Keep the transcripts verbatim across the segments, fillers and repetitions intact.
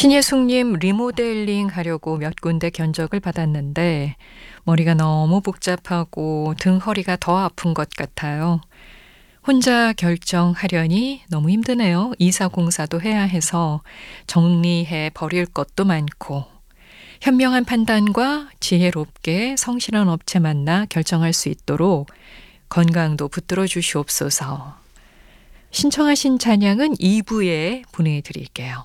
신예숙님 리모델링 하려고 몇 군데 견적을 받았는데 머리가 너무 복잡하고 등 허리가 더 아픈 것 같아요. 혼자 결정하려니 너무 힘드네요. 이사 공사도 해야 해서 정리해 버릴 것도 많고 현명한 판단과 지혜롭게 성실한 업체 만나 결정할 수 있도록 건강도 붙들어 주시옵소서. 신청하신 찬양은 이 부에 보내드릴게요.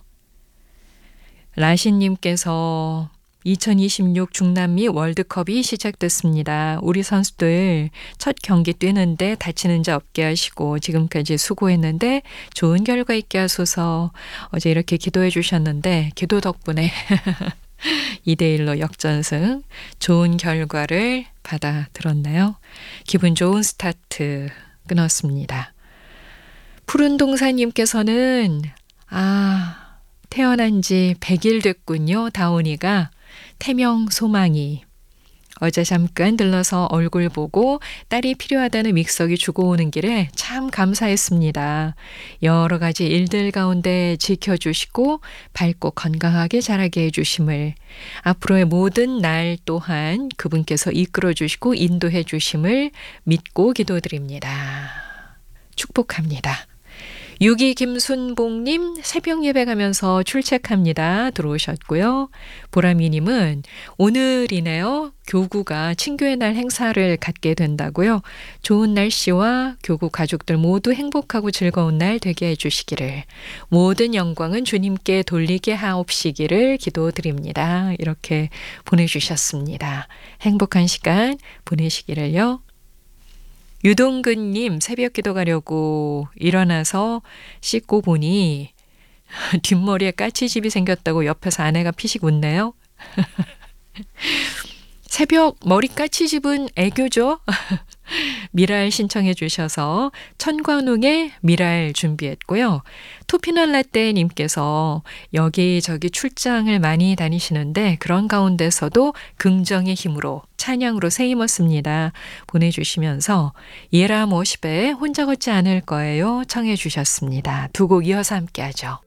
라신님께서 이천이십육 중남미 월드컵이 시작됐습니다. 우리 선수들 첫 경기 뛰는데 다치는 자 없게 하시고 지금까지 수고했는데 좋은 결과 있게 하소서. 어제 이렇게 기도해 주셨는데 기도 덕분에 이 대 일로 역전승 좋은 결과를 받아 들었나요? 기분 좋은 스타트 끊었습니다. 푸른 동사님께서는 아 태어난 지 백 일 됐군요. 다온이가 태명 소망이. 어제 잠깐 들러서 얼굴 보고 딸이 필요하다는 믹서기 주고 오는 길에 참 감사했습니다. 여러 가지 일들 가운데 지켜주시고 밝고 건강하게 자라게 해주심을 앞으로의 모든 날 또한 그분께서 이끌어 주시고 인도해 주심을 믿고 기도드립니다. 축복합니다. 육이 김순봉님 새벽 예배 가면서 출첵합니다. 들어오셨고요. 보람이님은 오늘이네요. 교구가 친교의 날 행사를 갖게 된다고요. 좋은 날씨와 교구 가족들 모두 행복하고 즐거운 날 되게 해주시기를 모든 영광은 주님께 돌리게 하옵시기를 기도드립니다. 이렇게 보내주셨습니다. 행복한 시간 보내시기를요. 유동근님 새벽 기도 가려고 일어나서 씻고 보니 뒷머리에 까치집이 생겼다고 옆에서 아내가 피식 웃네요. 새벽 머리 까치집은 애교죠. 미랄 신청해 주셔서 천관웅의 미랄 준비했고요. 토피넛 라떼님께서 여기저기 출장을 많이 다니시는데 그런 가운데서도 긍정의 힘으로 찬양으로 새 힘었습니다. 보내주시면서 예라 모십에 혼자 걷지 않을 거예요 청해 주셨습니다. 두 곡 이어서 함께 하죠.